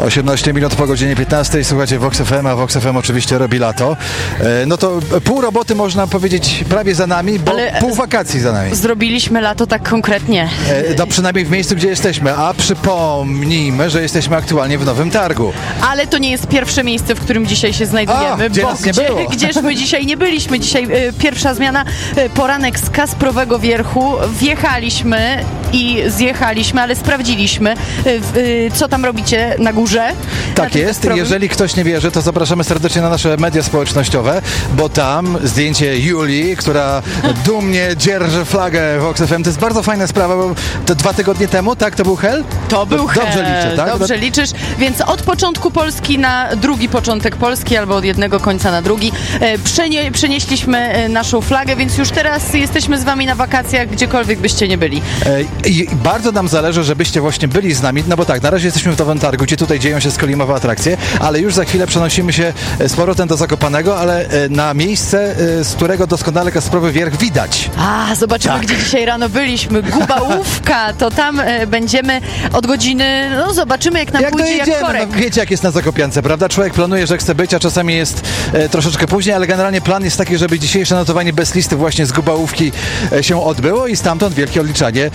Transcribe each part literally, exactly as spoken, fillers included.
osiemnaście minut po godzinie piętnastej. Słuchajcie Vox F M, a Vox F M oczywiście robi lato. No to pół roboty można powiedzieć prawie za nami, bo ale pół wakacji za nami. Zrobiliśmy lato tak konkretnie. No przynajmniej w miejscu, gdzie jesteśmy. A przypomnijmy, że jesteśmy aktualnie w Nowym Targu. Ale to nie jest pierwsze miejsce, w którym dzisiaj się znajdujemy. A, gdzie bo nas nie gdzie, było. Gdzież my dzisiaj nie byliśmy. Dzisiaj y, pierwsza zmiana, y, poranek z Kasprowego Wierchu. Wjechaliśmy i zjechaliśmy, ale sprawdziliśmy, y, y, co tam robicie na górze. Tak jest. Kasprowym. Jeżeli ktoś nie wierzy, to zapraszamy serdecznie na nasze media społecznościowe, bo tam zdjęcie Julii, która dumnie dzierży flagę Vox F M. To jest bardzo fajna sprawa, bo to dwa tygodnie temu, tak? To był hel? To był hel. Dobrze liczę, tak? Dobrze liczysz. Więc od początku Polski na drugi początek Polski, albo od jednego końca na drugi, przenie, przenieśliśmy naszą flagę, więc już teraz jesteśmy z wami na wakacjach, gdziekolwiek byście nie byli. I bardzo nam zależy, żebyście właśnie byli z nami, no bo tak, na razie jesteśmy w Nowym Targu, gdzie tutaj dzieją się skolimowe atrakcje, ale już za chwilę przenosimy się z powrotem do Zakopanego, ale na miejsce, z którego doskonale Kasprowy Wierch widać. A, zobaczymy, tak. Gdzie dzisiaj rano byliśmy. Gubałówka, to tam będziemy od godziny, no zobaczymy, jak nam jak pójdzie, dojedziemy, jak korek. No, wiecie, jak jest na Zakopiance, prawda? Człowiek planuje, że chce być, a czasami jest e, troszeczkę później, ale generalnie plan jest taki, żeby dzisiejsze notowanie bez listy właśnie z Gubałówki e, się odbyło i stamtąd wielkie odliczanie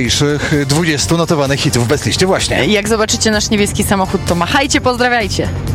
dzisiejszych dwudziestu notowanych hitów bez listy właśnie. Jak zobaczycie nasz niebieski samochód, to machajcie, pozdrawiajcie.